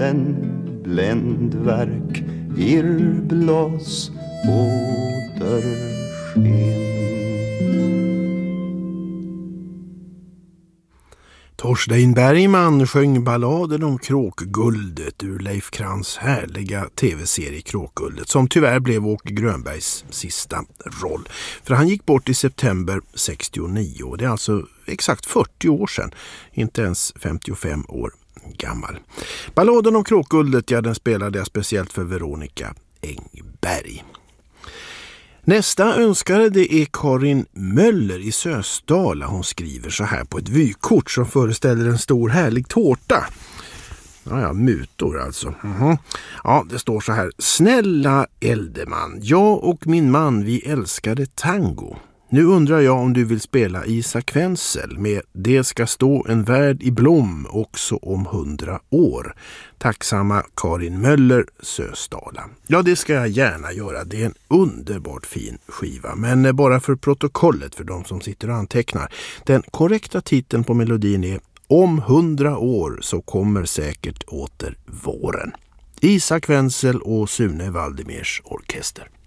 natten bländverk, irrblas återsken. Torstein Bergman sjöng balladen om Kråkguldet ur Leif Krantz härliga tv-serie Kråkguldet, som tyvärr blev Åke Grönbergs sista roll. För han gick bort i september 69, och det är alltså exakt 40 år sedan, inte ens 55 år gammal. Balladen om Kråkguldet, ja, den spelade jag speciellt för Veronica Engberg. Nästa önskare, det är Karin Möller i Sösdala. Hon skriver så här på ett vykort som föreställer en stor härlig tårta. Ja, mutor alltså. Ja, det står så här: snälla Eldeman, jag och min man, vi älskade tango. Nu undrar jag om du vill spela Isak Wenzel med Det ska stå en värld i blom också om 100 år. Tacksamma Karin Möller, Sösdala. Ja, det ska jag gärna göra. Det är en underbart fin skiva. Men bara för protokollet, för de som sitter och antecknar. Den korrekta titeln på melodin är Om 100 år så kommer säkert åter våren. Isak Wenzel och Sune Valdemirs orkester.